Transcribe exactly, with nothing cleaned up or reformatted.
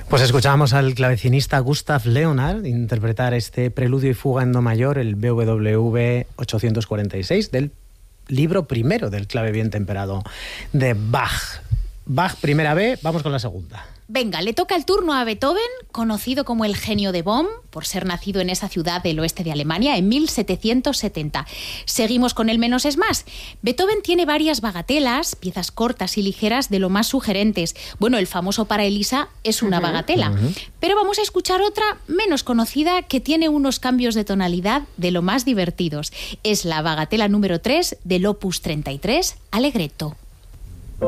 Pues escuchábamos al clavecinista Gustav Leonhardt interpretar este preludio y fuga en do mayor, el B W V ochocientos cuarenta y seis, del libro primero del clave bien temperado de Bach. Bach, primera B, vamos con la segunda. Venga, le toca el turno a Beethoven, conocido como el genio de Bonn, por ser nacido en esa ciudad del oeste de Alemania en mil setecientos setenta. Seguimos con el menos es más. Beethoven tiene varias bagatelas, piezas cortas y ligeras de lo más sugerentes. Bueno, el famoso Para Elisa es una bagatela. Uh-huh. Pero vamos a escuchar otra menos conocida que tiene unos cambios de tonalidad de lo más divertidos. Es la bagatela número tres del Opus treinta y tres, Allegretto.